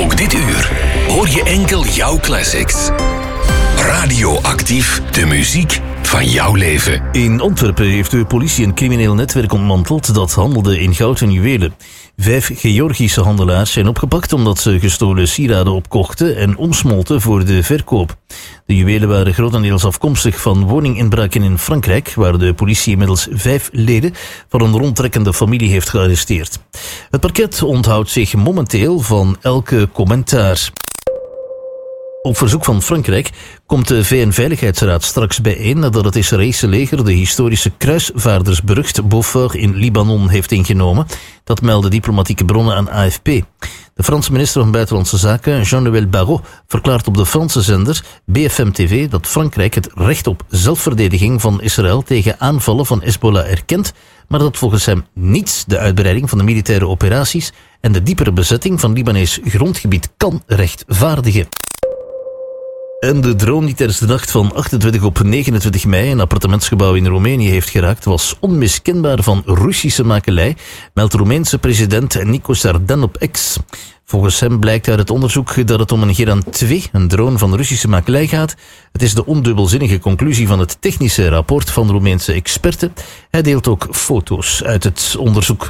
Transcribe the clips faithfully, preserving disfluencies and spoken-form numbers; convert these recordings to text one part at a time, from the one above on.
Ook dit uur hoor je enkel jouw classics. Radioactief, de muziek van jouw leven. In Antwerpen heeft de politie een crimineel netwerk ontmanteld dat handelde in goud en juwelen. Vijf Georgische handelaars zijn opgepakt omdat ze gestolen sieraden opkochten en omsmolten voor de verkoop. De juwelen waren grotendeels afkomstig van woninginbraken in Frankrijk, waar de politie inmiddels vijf leden van een rondtrekkende familie heeft gearresteerd. Het parket onthoudt zich momenteel van elke commentaar. Op verzoek van Frankrijk komt de V N-veiligheidsraad straks bijeen nadat het Israëlische leger de historische kruisvaardersbrug Beaufort in Libanon heeft ingenomen. Dat melden diplomatieke bronnen aan A F P. De Franse minister van Buitenlandse Zaken, Jean-Noël Barrot, verklaart op de Franse zender B F M T V dat Frankrijk het recht op zelfverdediging van Israël tegen aanvallen van Hezbollah erkent, maar dat volgens hem niets de uitbreiding van de militaire operaties en de diepere bezetting van Libanees grondgebied kan rechtvaardigen. En de drone die tijdens de nacht van achtentwintig op negenentwintig mei een appartementsgebouw in Roemenië heeft geraakt, was onmiskenbaar van Russische makelij, meldt Roemeense president Nico Sardan op X. Volgens hem blijkt uit het onderzoek dat het om een Geran twee, een drone van Russische makelij, gaat. Het is de ondubbelzinnige conclusie van het technische rapport van Roemeense experten. Hij deelt ook foto's uit het onderzoek.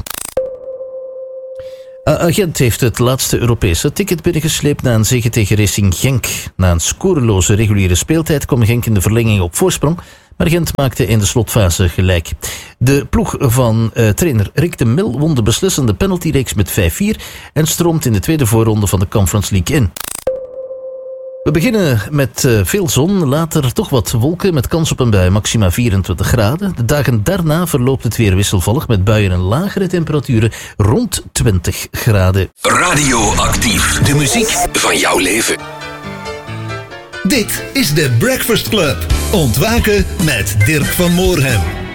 Agent heeft het laatste Europese ticket binnengesleept na een zege tegen Racing Genk. Na een scoreloze reguliere speeltijd kwam Genk in de verlenging op voorsprong, maar Gent maakte in de slotfase gelijk. De ploeg van uh, trainer Rick de Mil won de beslissende penaltyreeks met vijf vier en stroomt in de tweede voorronde van de Conference League in. We beginnen met uh, veel zon, later toch wat wolken met kans op een bui, maxima vierentwintig graden. De dagen daarna verloopt het weer wisselvallig met buien en lagere temperaturen rond twintig graden. Radioactief, de muziek van jouw leven. Dit is de Breakfast Club. Ontwaken met Dirk van Moorhem.